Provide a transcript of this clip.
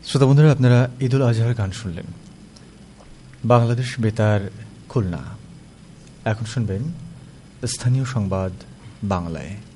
শ্রোতা বন্ধুরা, আপনারা ঈদুল আজহার গান শুনলেন বাংলাদেশ বেতার খুলনা। এখন শুনবেন স্থানীয় সংবাদ বাংলায়।